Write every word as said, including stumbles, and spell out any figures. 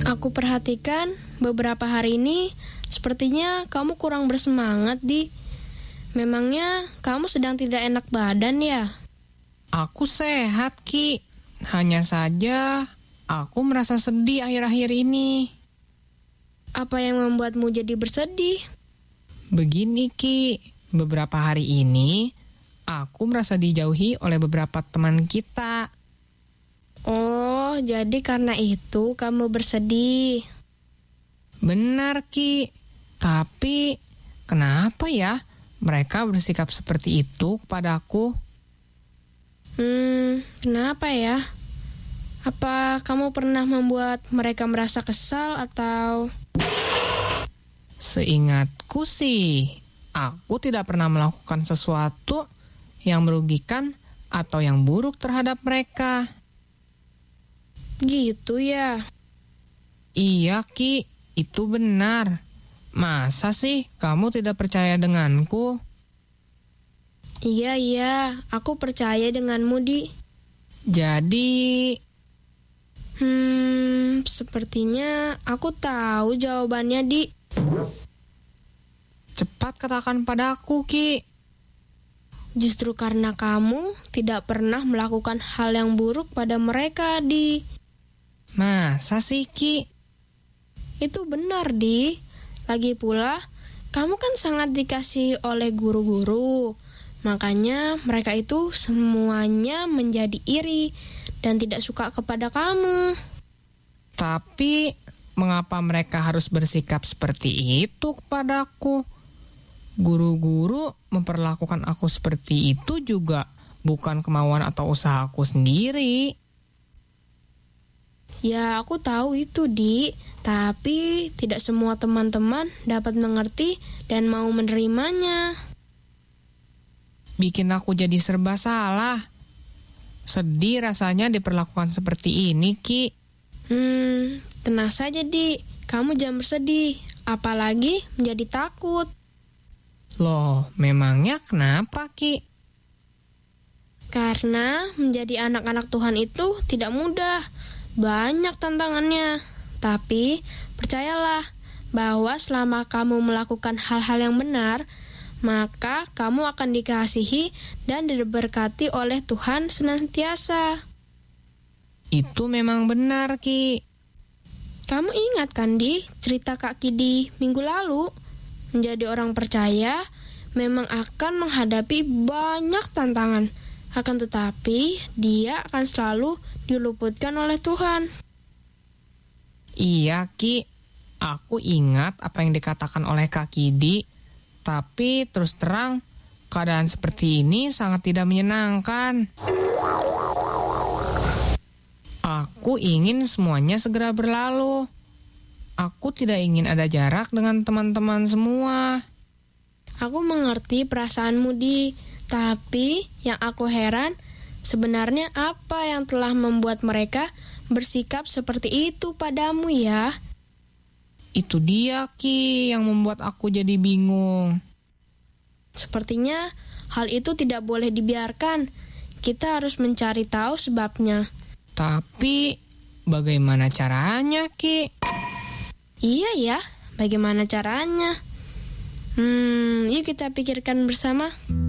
Aku perhatikan beberapa hari ini sepertinya kamu kurang bersemangat, Di. Memangnya kamu sedang tidak enak badan ya? Aku sehat, Ki. Hanya saja aku merasa sedih akhir-akhir ini. Apa yang membuatmu jadi bersedih? Begini, Ki. Beberapa hari ini aku merasa dijauhi oleh beberapa teman kita. Oh, jadi karena itu kamu bersedih. Benar, Ki. Tapi kenapa ya mereka bersikap seperti itu kepadaku? Hmm, kenapa ya? Apa kamu pernah membuat mereka merasa kesal atau... Seingatku sih, aku tidak pernah melakukan sesuatu yang merugikan atau yang buruk terhadap mereka. Gitu ya? Iya, Ki, itu benar. Masa sih kamu tidak percaya denganku? Iya, iya, aku percaya denganmu, Di. Jadi, Hmm, sepertinya aku tahu jawabannya, Di. cepat katakan padaku, Ki. Justru karena kamu tidak pernah melakukan hal yang buruk pada mereka, Di. Masa sih, Ki? Itu benar, Di. Lagi pula, kamu kan sangat dikasih oleh guru-guru. Makanya mereka itu semuanya menjadi iri dan tidak suka kepada kamu. Tapi, mengapa mereka harus bersikap seperti itu kepadaku? Guru-guru memperlakukan aku seperti itu juga bukan kemauan atau usahaku sendiri. Ya, aku tahu itu, Di. Tapi tidak semua teman-teman dapat mengerti dan mau menerimanya. Bikin aku jadi serba salah. Sedih rasanya diperlakukan seperti ini, Ki. Hmm, tenang saja, Di. Kamu jangan bersedih, apalagi menjadi takut. Loh, memangnya kenapa, Ki? Karena menjadi anak-anak Tuhan itu tidak mudah. Banyak tantangannya. Tapi percayalah bahwa selama kamu melakukan hal-hal yang benar, maka kamu akan dikasihi dan diberkati oleh Tuhan senantiasa. Itu memang benar, Ki. Kamu ingat kan, Di, cerita Kak Kidi minggu lalu? Menjadi orang percaya memang akan menghadapi banyak tantangan. Akan tetapi, dia akan selalu diluputkan oleh Tuhan. Iya, Ki. Aku ingat apa yang dikatakan oleh Kak Kidi. Tapi terus terang, keadaan seperti ini sangat tidak menyenangkan. Aku ingin semuanya segera berlalu. Aku tidak ingin ada jarak dengan teman-teman semua. Aku mengerti perasaanmu, Di. Tapi yang aku heran, sebenarnya apa yang telah membuat mereka bersikap seperti itu padamu ya? Itu dia, Ki, yang membuat aku jadi bingung. Sepertinya hal itu tidak boleh dibiarkan. Kita harus mencari tahu sebabnya. Tapi bagaimana caranya, Ki? Iya ya, bagaimana caranya? Hmm, yuk kita pikirkan bersama.